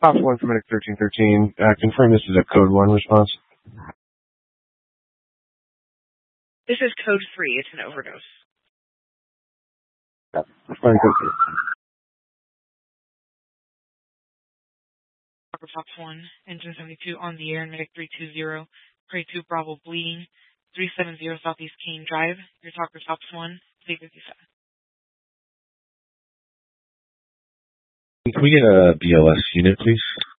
Ops 1 for Medic 1313. Confirm this is a Code 1 response. This is Code 3. It's an overdose. Responding Code 3. Ops 1, Engine 72 on the air, Medic 320, Prey 2 Bravo bleeding, 370 Southeast Kane Drive. Your talker Ops 1, stay with you, sir. Can we get a BLS unit, please?